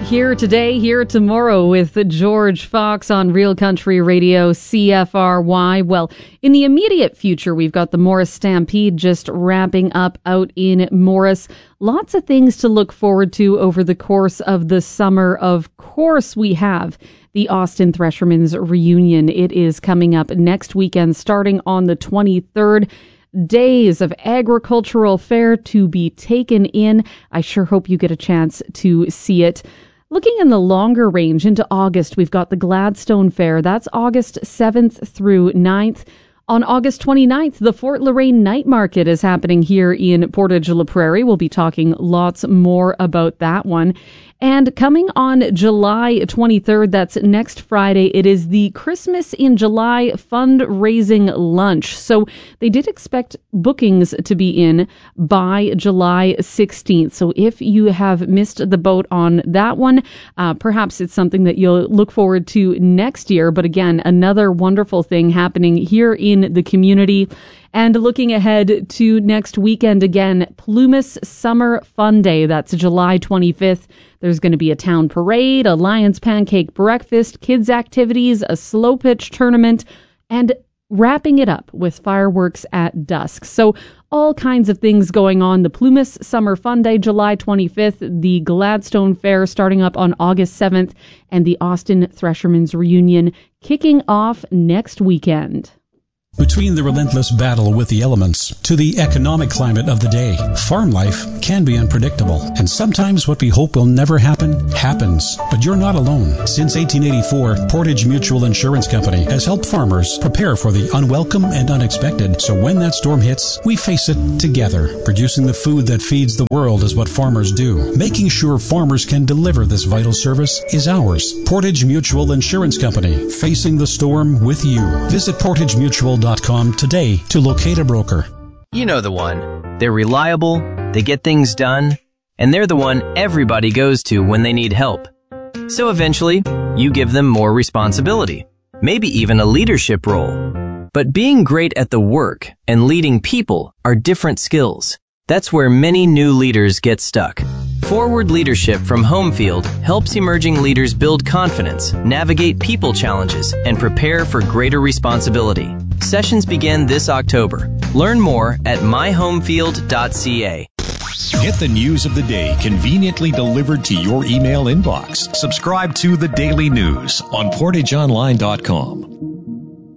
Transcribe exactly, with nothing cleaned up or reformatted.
Here today, here tomorrow with George Fox on Real Country Radio, C F R Y. Well, in the immediate future, we've got the Morris Stampede just wrapping up out in Morris. Lots of things to look forward to over the course of the summer. Of course, we have the Austin Threshermen's reunion. It is coming up next weekend, starting on the twenty-third. Days of agricultural fair to be taken in. I sure hope you get a chance to see it. Looking in the longer range into August, we've got the Gladstone Fair. That's August seventh through ninth. On August twenty-ninth, the Fort Loraine Night Market is happening here in Portage La Prairie. We'll be talking lots more about that one. And coming on July twenty-third, that's next Friday, it is the Christmas in July fundraising lunch. So they did expect bookings to be in by July sixteenth. So if you have missed the boat on that one, uh, perhaps it's something that you'll look forward to next year. But again, another wonderful thing happening here in the community. And looking ahead to next weekend again, Plumas Summer Fun Day. That's July twenty-fifth. There's going to be a town parade, a Lions Pancake Breakfast, kids activities, a slow pitch tournament, and wrapping it up with fireworks at dusk. So all kinds of things going on. The Plumas Summer Fun Day, July twenty-fifth, the Gladstone Fair starting up on August seventh, and the Austin Threshermen's reunion kicking off next weekend. Between the relentless battle with the elements to the economic climate of the day, farm life can be unpredictable. And sometimes what we hope will never happen, happens. But you're not alone. Since eighteen eighty-four, Portage Mutual Insurance Company has helped farmers prepare for the unwelcome and unexpected. So when that storm hits, we face it together. Producing the food that feeds the world is what farmers do. Making sure farmers can deliver this vital service is ours. Portage Mutual Insurance Company, facing the storm with you. Visit portage mutual dot com today to locate a broker. You know the one. They're reliable, they get things done, and they're the one everybody goes to when they need help. So eventually, you give them more responsibility, maybe even a leadership role. But being great at the work and leading people are different skills. That's where many new leaders get stuck. Forward Leadership from Homefield helps emerging leaders build confidence, navigate people challenges, and prepare for greater responsibility. Sessions begin this October. Learn more at my homefield dot c a. Get the news of the day conveniently delivered to your email inbox. Subscribe to The Daily News on portage online dot com.